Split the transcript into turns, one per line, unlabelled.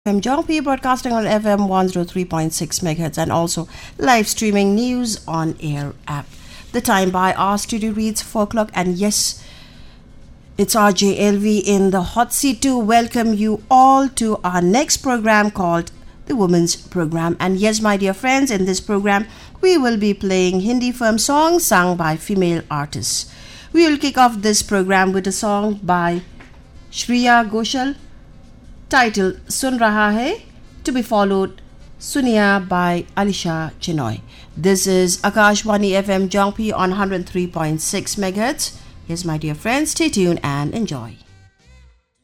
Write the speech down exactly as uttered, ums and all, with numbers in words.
I'm John P. broadcasting on F M one oh three point six megahertz and also live streaming news on air app. The time by our studio reads four o'clock, and yes, it's R J L V in the hot seat to welcome you all to our next program called the Women's Program. And yes, my dear friends, in this program, we will be playing Hindi film songs sung by female artists. We will kick off this program with a song by Shreya Ghoshal, titled Sun Raha Hai, to be followed Suniya by Alisha Chinoy. This is Akashwani F M Jangpi on one oh three point six megahertz. Yes, my dear friends, stay tuned and enjoy.